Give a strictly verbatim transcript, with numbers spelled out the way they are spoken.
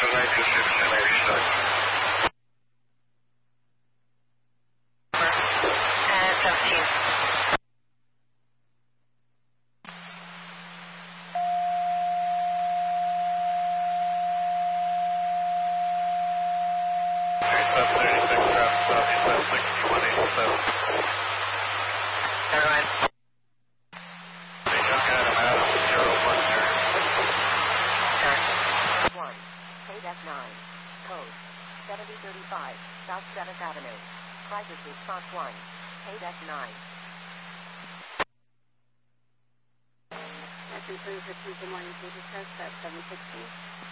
seventy thirty-five, South seventh Avenue. Crisis Response one, K D E C nine. That's including for Tuesday morning, please test at seven sixty.